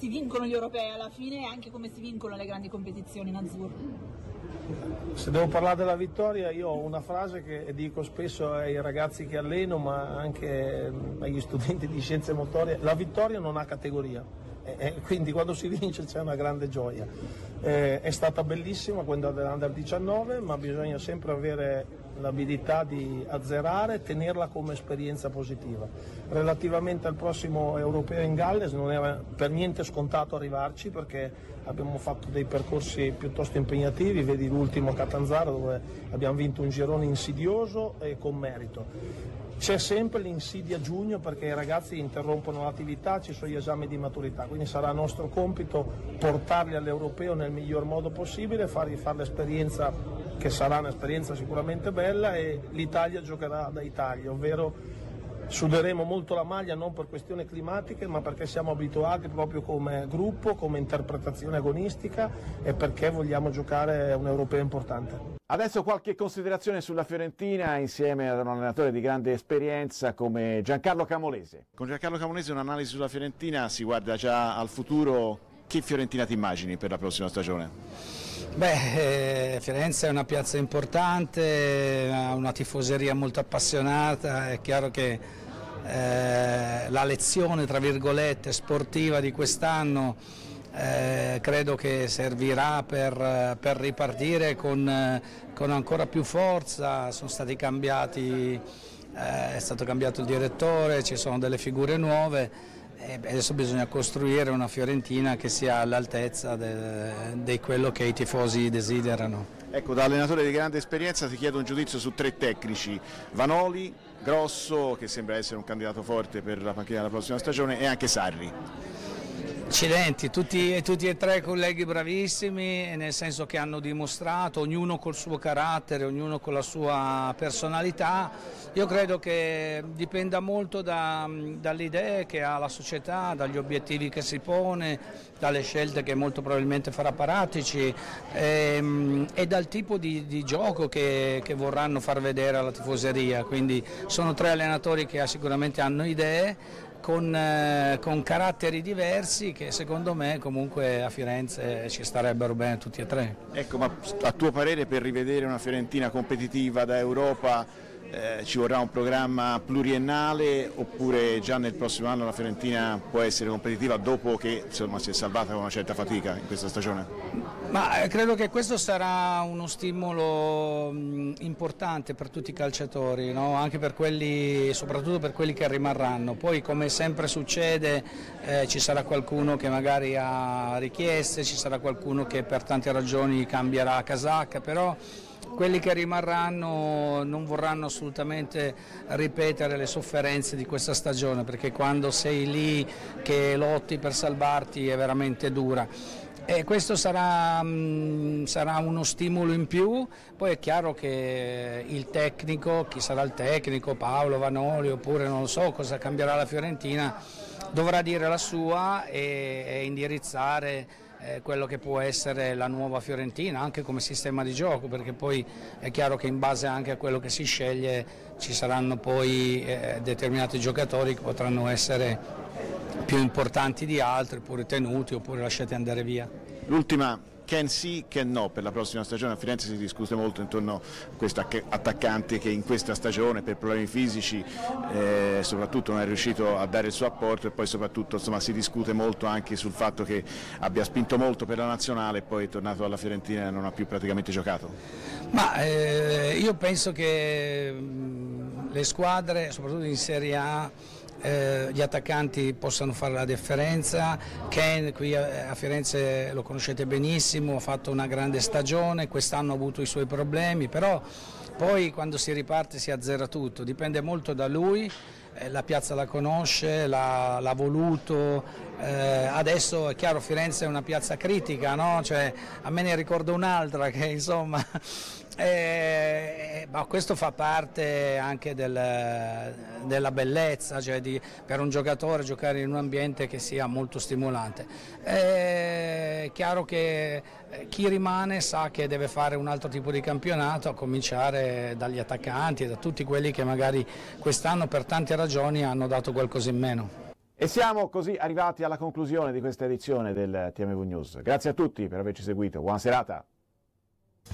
si vincono gli europei alla fine e anche come si vincono le grandi competizioni in azzurro. Se devo parlare della vittoria, io ho una frase che dico spesso ai ragazzi che alleno, ma anche agli studenti di scienze motorie: la vittoria non ha categoria, quindi quando si vince c'è una grande gioia. È stata bellissima quella dell'Under 19, ma bisogna sempre avere l'abilità di azzerare e tenerla come esperienza positiva. Relativamente al prossimo europeo in Galles non era per niente scontato arrivarci, perché abbiamo fatto dei percorsi piuttosto impegnativi, vedi l'ultimo a Catanzaro dove abbiamo vinto un girone insidioso e con merito. C'è sempre l'insidia giugno perché i ragazzi interrompono l'attività, ci sono gli esami di maturità, quindi sarà nostro compito portarli all'europeo nel miglior modo possibile, fargli fare l'esperienza, che sarà un'esperienza sicuramente bella, e l'Italia giocherà da Italia, ovvero suderemo molto la maglia non per questioni climatiche, ma perché siamo abituati proprio come gruppo, come interpretazione agonistica, e perché vogliamo giocare un europeo importante. Adesso qualche considerazione sulla Fiorentina insieme ad un allenatore di grande esperienza come Giancarlo Camolese. Con Giancarlo Camolese un'analisi sulla Fiorentina, si guarda già al futuro. Che Fiorentina ti immagini per la prossima stagione? Firenze è una piazza importante, ha una tifoseria molto appassionata, è chiaro che la lezione tra virgolette sportiva di quest'anno credo che servirà per ripartire con ancora più forza. Sono stati cambiati, è stato cambiato il direttore, ci sono delle figure nuove. Adesso bisogna costruire una Fiorentina che sia all'altezza di quello che i tifosi desiderano. Ecco, da allenatore di grande esperienza ti chiedo un giudizio su 3 tecnici: Vanoli, Grosso, che sembra essere un candidato forte per la panchina della prossima stagione, e anche Sarri. Accidenti, tutti e 3 colleghi bravissimi, nel senso che hanno dimostrato, ognuno col suo carattere, ognuno con la sua personalità. Io credo che dipenda molto dalle idee che ha la società, dagli obiettivi che si pone, dalle scelte che molto probabilmente farà Paratici e dal tipo di gioco che vorranno far vedere alla tifoseria. Quindi sono 3 allenatori che sicuramente hanno idee, con caratteri diversi, che secondo me comunque a Firenze ci starebbero bene tutti e 3. Ecco, ma a tuo parere, per rivedere una Fiorentina competitiva da Europa ci vorrà un programma pluriennale, oppure già nel prossimo anno la Fiorentina può essere competitiva dopo che insomma si è salvata con una certa fatica in questa stagione? Ma credo che questo sarà uno stimolo importante per tutti i calciatori, no? Anche per quelli, soprattutto per quelli che rimarranno. Poi, come sempre succede, ci sarà qualcuno che magari ha richieste, ci sarà qualcuno che per tante ragioni cambierà casacca, però quelli che rimarranno non vorranno assolutamente ripetere le sofferenze di questa stagione, perché quando sei lì che lotti per salvarti è veramente dura. E questo sarà uno stimolo in più. Poi è chiaro che il tecnico, chi sarà il tecnico, Paolo, Vanoli, oppure non lo so cosa cambierà la Fiorentina, dovrà dire la sua e indirizzare quello che può essere la nuova Fiorentina, anche come sistema di gioco, perché poi è chiaro che in base anche a quello che si sceglie ci saranno poi determinati giocatori che potranno essere più importanti di altri, oppure tenuti, oppure lasciati andare via. L'ultima: can sì, can no per la prossima stagione. A Firenze si discute molto intorno a questo attaccante che in questa stagione per problemi fisici soprattutto non è riuscito a dare il suo apporto, e poi soprattutto insomma, si discute molto anche sul fatto che abbia spinto molto per la nazionale e poi è tornato alla Fiorentina e non ha più praticamente giocato. Ma io penso che le squadre, soprattutto in Serie A, gli attaccanti possano fare la differenza. Ken qui a Firenze lo conoscete benissimo, ha fatto una grande stagione, quest'anno ha avuto i suoi problemi, però poi quando si riparte si azzera tutto, dipende molto da lui. La piazza la conosce, l'ha voluto, adesso è chiaro Firenze è una piazza critica, no? Cioè, a me ne ricordo un'altra che insomma ma questo fa parte anche della bellezza, cioè per un giocatore giocare in un ambiente che sia molto stimolante. È chiaro che chi rimane sa che deve fare un altro tipo di campionato, a cominciare dagli attaccanti e da tutti quelli che magari quest'anno per tante ragioni hanno dato qualcosa in meno. E siamo così arrivati alla conclusione di questa edizione del TMV News. Grazie a tutti per averci seguito, buona serata.